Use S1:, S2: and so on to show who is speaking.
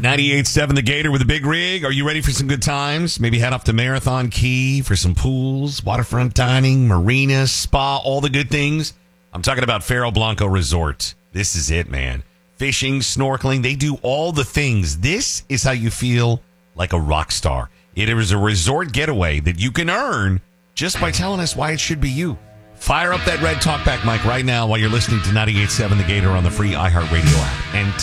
S1: 98.7 The Gator with a big rig. Are you ready for some good times? Maybe head up to Marathon Key for some pools, waterfront dining, marina, spa, all the good things. I'm talking about Faro Blanco Resort. This is it, man. Fishing, snorkeling, they do all the things. This is how you feel like a rock star. It is a resort getaway that you can earn just by telling us why it should be you. Fire up that red talkback mic right now while you're listening to 98.7 The Gator on the free iHeartRadio app. And